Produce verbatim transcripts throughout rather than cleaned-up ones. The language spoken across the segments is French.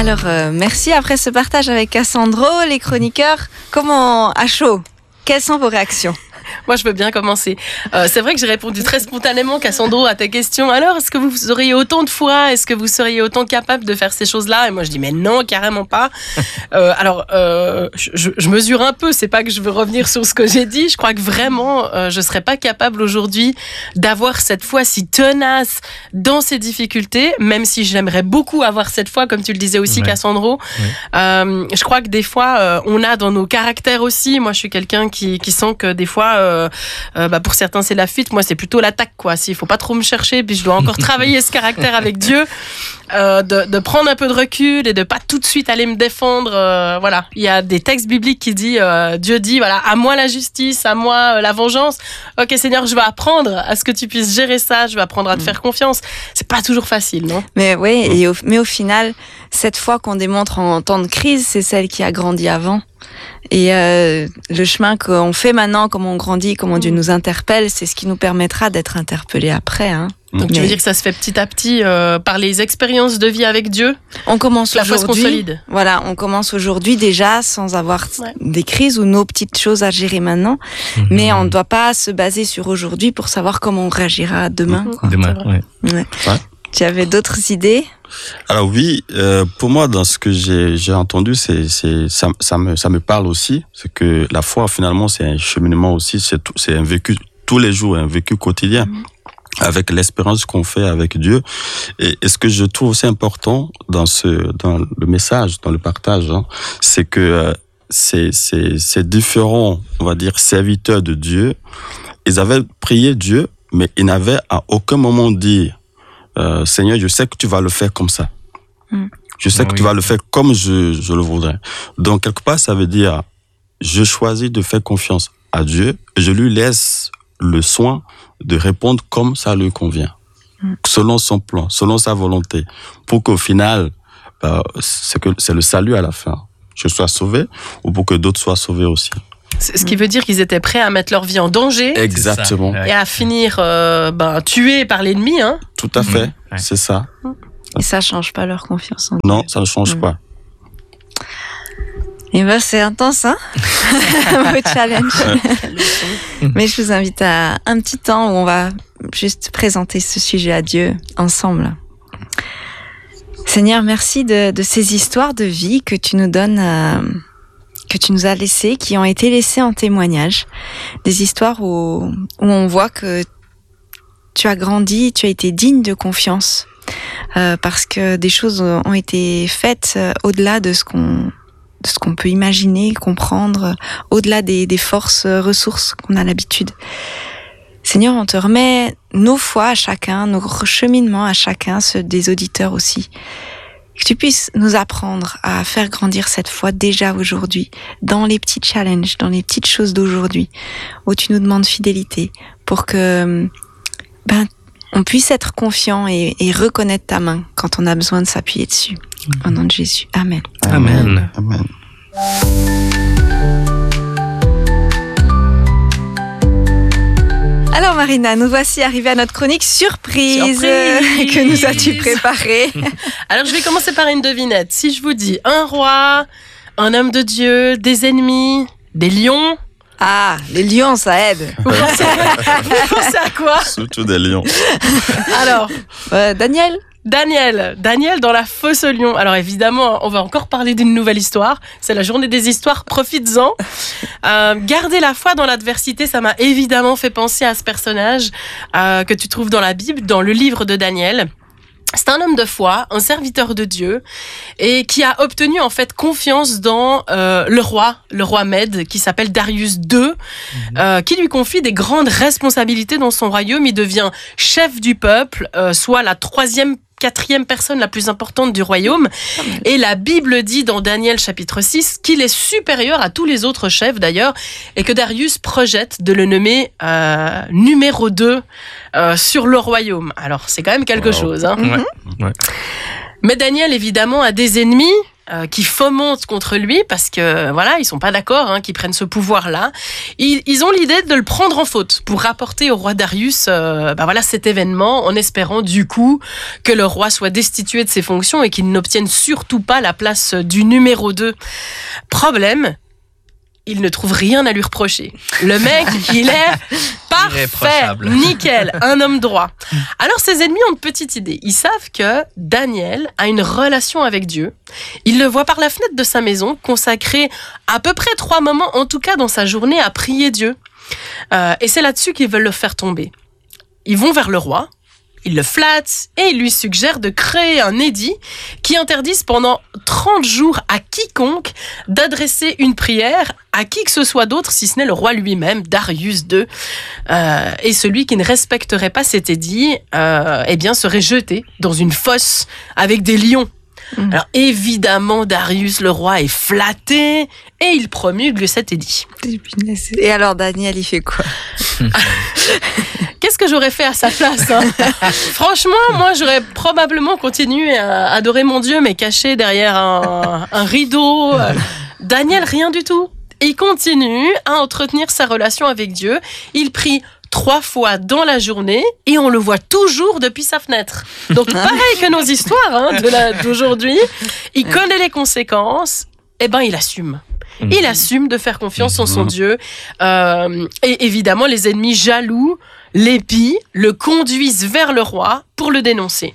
Alors, euh, merci. Après ce partage avec Cassandro, les chroniqueurs, comment, à chaud, quelles sont vos réactions ? Moi, je veux bien commencer. Euh, c'est vrai que j'ai répondu très spontanément, Cassandro, à ta question. Alors, est-ce que vous auriez autant de foi ? Est-ce que vous seriez autant capable de faire ces choses-là ? Et moi, je dis, mais non, carrément pas. Euh, alors, euh, je, je mesure un peu. C'est pas que je veux revenir sur ce que j'ai dit. Je crois que vraiment, euh, je serais pas capable aujourd'hui d'avoir cette foi si tenace dans ces difficultés, même si j'aimerais beaucoup avoir cette foi, comme tu le disais aussi, ouais. Cassandro. Ouais. Euh, je crois que des fois, euh, on a dans nos caractères aussi. Moi, je suis quelqu'un qui, qui sent que des fois, Euh, euh, bah pour certains c'est la fuite, moi c'est plutôt l'attaque quoi. S'il faut pas trop me chercher, puis je dois encore travailler ce caractère avec Dieu, euh, de, de prendre un peu de recul et de pas tout de suite aller me défendre. Euh, voilà, il y a des textes bibliques qui disent euh, Dieu dit voilà, à moi la justice, à moi euh, la vengeance. Ok Seigneur, je vais apprendre à ce que tu puisses gérer ça, je vais apprendre à te faire confiance. C'est pas toujours facile, non ? Mais oui, et au, mais au final, cette foi qu'on démontre en temps de crise, c'est celle qui a grandi avant. Et euh, le chemin qu'on fait maintenant, comment on grandit, comment Dieu nous interpelle, c'est ce qui nous permettra d'être interpellés après. Hein. Donc Mais... tu veux dire que ça se fait petit à petit euh, par les expériences de vie avec Dieu ? On commence la aujourd'hui. foi se consolide. Voilà, on commence aujourd'hui déjà sans avoir ouais. des crises ou nos petites choses à gérer maintenant. Mm-hmm. Mais on ne doit pas se baser sur aujourd'hui pour savoir comment on réagira demain. Mm-hmm. Quoi. Demain, ouais. Ouais. Ouais. Tu avais d'autres idées ? Alors oui, euh, pour moi, dans ce que j'ai, j'ai entendu, c'est, c'est, ça, ça, me, ça me parle aussi. C'est que la foi, finalement, c'est un cheminement aussi, c'est, tout, c'est un vécu tous les jours, un vécu quotidien, mmh. avec l'espérance qu'on fait avec Dieu. Et, et ce que je trouve aussi important dans, ce, dans le message, dans le partage, hein, c'est que euh, ces, ces, ces différents, on va dire, serviteurs de Dieu, ils avaient prié Dieu, mais ils n'avaient à aucun moment dit Euh, Seigneur, je sais que tu vas le faire comme ça. Mm. Je sais ah que oui. tu vas le faire comme je, je le voudrais. Donc, quelque part, ça veut dire, je choisis de faire confiance à Dieu et je lui laisse le soin de répondre comme ça lui convient, mm. selon son plan, selon sa volonté, pour qu'au final, bah, c'est, que, c'est le salut à la fin. Je sois sauvé ou pour que d'autres soient sauvés aussi. Ce qui veut dire qu'ils étaient prêts à mettre leur vie en danger. Exactement. Et à finir euh, ben, tués par l'ennemi. Hein. Tout à fait, mmh. c'est ça. Et ça ne change pas leur confiance en Dieu. Non, ça ne change mmh. pas. Et ben c'est intense, hein. Vos challenges. Mais je vous invite à un petit temps où on va juste présenter ce sujet à Dieu ensemble. Seigneur, merci de, de ces histoires de vie que tu nous donnes... Euh, que tu nous as laissées, qui ont été laissées en témoignage. Des histoires où, où on voit que tu as grandi, tu as été digne de confiance, euh, parce que des choses ont été faites euh, au-delà de ce qu'on, de ce qu'on peut imaginer, comprendre, euh, au-delà des, des forces, euh, ressources qu'on a l'habitude. Seigneur, on te remet nos foi à chacun, nos cheminements à chacun, ceux des auditeurs aussi. Que tu puisses nous apprendre à faire grandir cette foi déjà aujourd'hui, dans les petits challenges, dans les petites choses d'aujourd'hui, où tu nous demandes fidélité, pour que ben, on puisse être confiant et, et reconnaître ta main quand on a besoin de s'appuyer dessus. Au nom de Jésus. Amen. Amen. Amen. Alors Marina, nous voici arrivés à notre chronique surprise. Surprise. Que nous as-tu préparée ? Alors je vais commencer par une devinette. Si je vous dis un roi, un homme de Dieu, des ennemis, des lions. Ah, les lions, ça aide. Vous pensez, vous pensez à quoi ? Surtout des lions. Alors, euh, Daniel ? Daniel, Daniel dans la fosse aux lions. Alors évidemment, on va encore parler d'une nouvelle histoire. C'est la journée des histoires, profites-en. Euh, garder la foi dans l'adversité, ça m'a évidemment fait penser à ce personnage euh, que tu trouves dans la Bible, dans le livre de Daniel. C'est un homme de foi, un serviteur de Dieu, et qui a obtenu en fait confiance dans euh, le roi, le roi Mède, qui s'appelle Darius deux, mmh. euh, qui lui confie des grandes responsabilités dans son royaume. Il devient chef du peuple, euh, soit la troisième quatrième personne la plus importante du royaume. Et la Bible dit dans Daniel chapitre six qu'il est supérieur à tous les autres chefs d'ailleurs, et que Darius projette de le nommer euh, numéro deux euh, sur le royaume. Alors c'est quand même quelque wow. chose. Hein. Ouais. Ouais. Mais Daniel évidemment a des ennemis. euh, qui fomentent contre lui parce que voilà, ils sont pas d'accord hein, qu'ils prennent ce pouvoir-là. Ils, ils ont l'idée de le prendre en faute pour rapporter au roi Darius euh, bah voilà, cet événement en espérant du coup que le roi soit destitué de ses fonctions et qu'il n'obtienne surtout pas la place du numéro deux. Problème, il ne trouve rien à lui reprocher. Le mec, il est parfait, nickel, un homme droit. Alors ses ennemis ont une petite idée. Ils savent que Daniel a une relation avec Dieu. Ils le voient par la fenêtre de sa maison, consacrer à peu près trois moments, en tout cas dans sa journée, à prier Dieu. Euh, et c'est là-dessus qu'ils veulent le faire tomber. Ils vont vers le roi. Il le flatte et il lui suggère de créer un édit qui interdise pendant trente jours à quiconque d'adresser une prière à qui que ce soit d'autre, si ce n'est le roi lui-même, Darius deux. Euh, et celui qui ne respecterait pas cet édit euh, eh bien, serait jeté dans une fosse avec des lions. Mmh. Alors évidemment, Darius le roi est flatté et il promulgue cet édit. Et alors Daniel, il fait quoi? Qu'est-ce que j'aurais fait à sa place hein? Franchement, moi j'aurais probablement continué à adorer mon Dieu mais caché derrière un, un rideau. Daniel, rien du tout. Il continue à entretenir sa relation avec Dieu. Il prie trois fois dans la journée et on le voit toujours depuis sa fenêtre. Donc pareil que nos histoires hein, de la, d'aujourd'hui, il connaît les conséquences, et ben il assume. Il assume de faire confiance en son Dieu. Euh, et évidemment, les ennemis jaloux l'épient, le conduisent vers le roi pour le dénoncer.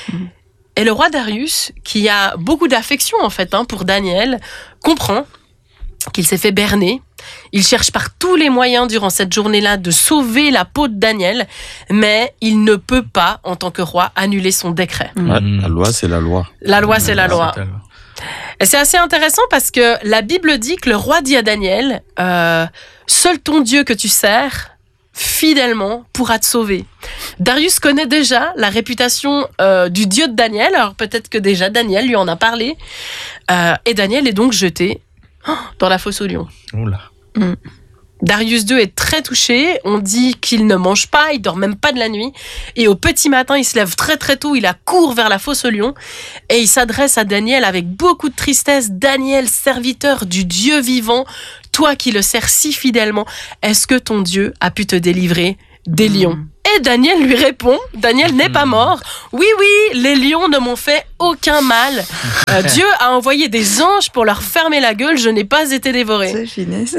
Et le roi Darius, qui a beaucoup d'affection en fait hein, pour Daniel, comprend qu'il s'est fait berner. Il cherche par tous les moyens durant cette journée-là de sauver la peau de Daniel, mais il ne peut pas, en tant que roi, annuler son décret. Ouais, la loi, c'est la loi. La loi, c'est la loi. Et c'est assez intéressant parce que la Bible dit que le roi dit à Daniel, euh, « Seul ton Dieu que tu sers, fidèlement, pourra te sauver. » Darius connaît déjà la réputation euh, du Dieu de Daniel, alors peut-être que déjà Daniel lui en a parlé, euh, et Daniel est donc jeté dans la fosse aux lions. Oula. Mm. Darius deux est très touché. On dit qu'il ne mange pas, il dort même pas de la nuit. Et au petit matin, il se lève très très tôt, il accourt vers la fosse aux lions et il s'adresse à Daniel avec beaucoup de tristesse. Daniel, serviteur du Dieu vivant, toi qui le sers si fidèlement, est-ce que ton Dieu a pu te délivrer des lions? Mm. Et Daniel lui répond, Daniel n'est pas mort. Oui, oui, les lions ne m'ont fait aucun mal. Euh, Dieu a envoyé des anges pour leur fermer la gueule, je n'ai pas été dévoré. C'est finesse.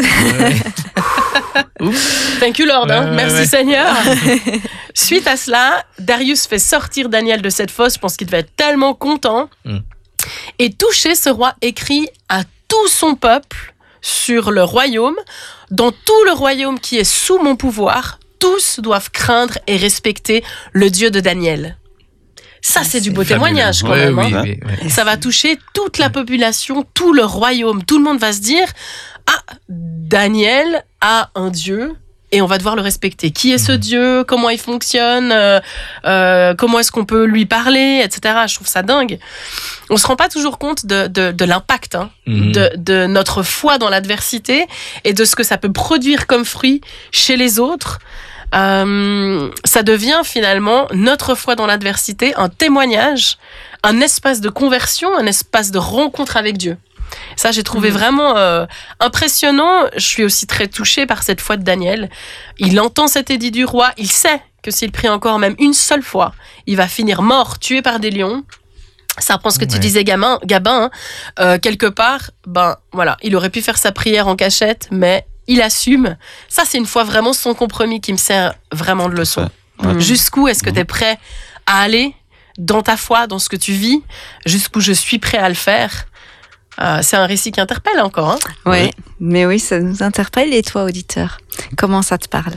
Thank you Lord, hein. Ouais, ouais, merci ouais. Seigneur. Suite à cela, Darius fait sortir Daniel de cette fosse, je pense qu'il devait être tellement content. Mm. Et touché, ce roi écrit à tout son peuple sur le royaume, dans tout le royaume qui est sous mon pouvoir, tous doivent craindre et respecter le Dieu de Daniel. Ça, c'est, c'est du beau fabuleux. Témoignage quand ouais, même. Oui, hein. oui, oui. Ça va toucher toute la population, tout le royaume. Tout le monde va se dire, ah, Daniel a un Dieu et on va devoir le respecter. Qui est ce Dieu? Comment il fonctionne? euh, euh, Comment est-ce qu'on peut lui parler, et cetera. Je trouve ça dingue. On se rend pas toujours compte de, de, de l'impact hein, mmh. de, de notre foi dans l'adversité et de ce que ça peut produire comme fruit chez les autres. Euh, ça devient finalement notre foi dans l'adversité, un témoignage, un espace de conversion, un espace de rencontre avec Dieu. Ça, j'ai trouvé mmh. vraiment euh, impressionnant. Je suis aussi très touchée par cette foi de Daniel. Il entend cet édit du roi, il sait que s'il prie encore même une seule fois, il va finir mort, tué par des lions. Ça reprend ce que ouais. tu disais, Gabin, Gabin hein. euh, quelque part, ben voilà, il aurait pu faire sa prière en cachette, mais il assume. Ça, c'est une fois vraiment son compromis qui me sert vraiment de leçon. Ouais. Jusqu'où est-ce que tu es prêt à aller dans ta foi, dans ce que tu vis? Jusqu'où je suis prêt à le faire? euh, C'est un récit qui interpelle encore. Hein. Ouais, oui, mais oui, ça nous interpelle. Et toi, auditeur, comment ça te parle?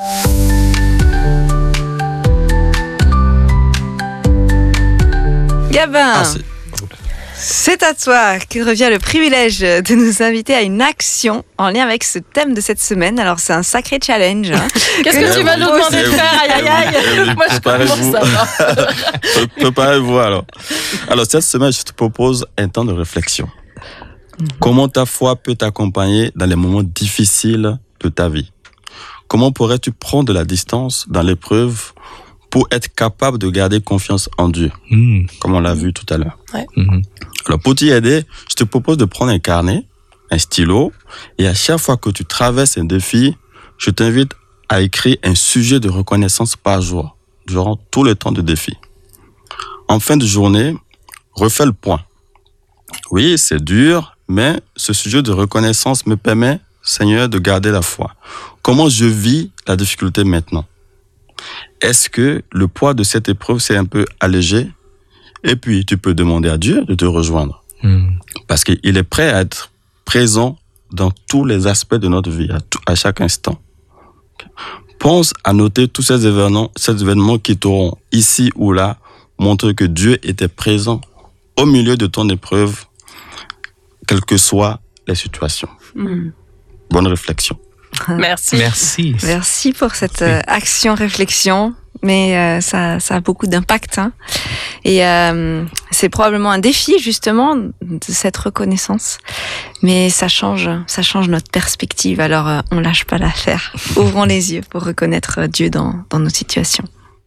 Gabin, ah, c'est... c'est à toi que revient le privilège de nous inviter à une action en lien avec ce thème de cette semaine. Alors, c'est un sacré challenge. Hein, Qu'est-ce que, que tu vas nous demander de faire? Aïe, aïe, aïe. Moi, je commence à voir. Préparez-vous alors. Alors, cette semaine, je te propose un temps de réflexion. Mm-hmm. Comment ta foi peut t'accompagner dans les moments difficiles de ta vie? Comment pourrais-tu prendre de la distance dans l'épreuve pour être capable de garder confiance en Dieu, mmh. comme on l'a vu tout à l'heure. Ouais. Mmh. Alors, pour t'y aider, je te propose de prendre un carnet, un stylo, et à chaque fois que tu traverses un défi, je t'invite à écrire un sujet de reconnaissance par jour, durant tout le temps de défi. En fin de journée, refais le point. Oui, c'est dur, mais ce sujet de reconnaissance me permet, Seigneur, de garder la foi. Comment je vis la difficulté maintenant? Est-ce que le poids de cette épreuve s'est un peu allégé? Et puis, tu peux demander à Dieu de te rejoindre. Mm. Parce qu'il est prêt à être présent dans tous les aspects de notre vie, à, tout, à chaque instant. Pense à noter tous ces événements, ces événements qui t'auront, ici ou là, montré que Dieu était présent au milieu de ton épreuve, quelles que soient les situations. Mm. Bonne réflexion. Merci. Merci. Merci pour cette euh, action-réflexion, mais euh, ça, ça a beaucoup d'impact. Hein. Et euh, c'est probablement un défi, justement, de cette reconnaissance. Mais ça change, ça change notre perspective, alors euh, on lâche pas l'affaire. Ouvrons les yeux pour reconnaître Dieu dans, dans nos situations.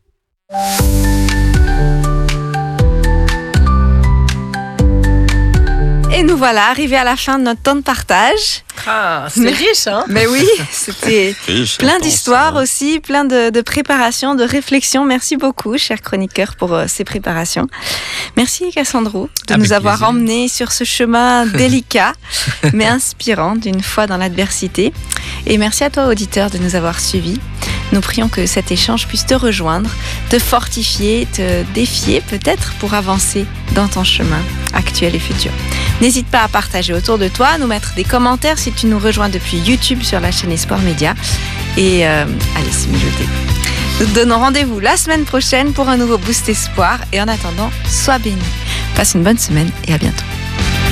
Et nous voilà arrivés à la fin de notre temps de partage. Ah, c'est riche, hein? Mais oui, c'était riche, plein d'histoires aussi, plein de, de préparations, de réflexions. Merci beaucoup, cher chroniqueur, pour euh, ces préparations. Merci, Cassandro, de Avec nous avoir plaisir. emmenés sur ce chemin délicat, mais inspirant d'une foi dans l'adversité. Et merci à toi, auditeur, de nous avoir suivis. Nous prions que cet échange puisse te rejoindre, te fortifier, te défier peut-être pour avancer dans ton chemin actuel et futur. N'hésite pas à partager autour de toi, à nous mettre des commentaires si tu nous rejoins depuis YouTube sur la chaîne Espoir Média et euh, à laisser mijoter. Nous te donnons rendez-vous la semaine prochaine pour un nouveau Boost Espoir et en attendant, sois béni. Passe une bonne semaine et à bientôt.